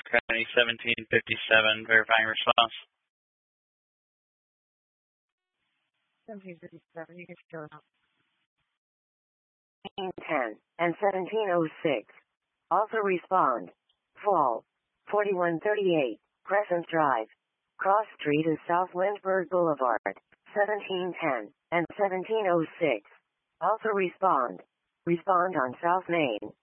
County 1757, verifying response. 1757, you can show up. 1710 and 1706. Also respond. Fall. 4138, Crescent Drive. Cross Street is South Lindbergh Boulevard. 1710 and 1706. Also respond. Respond on South Main.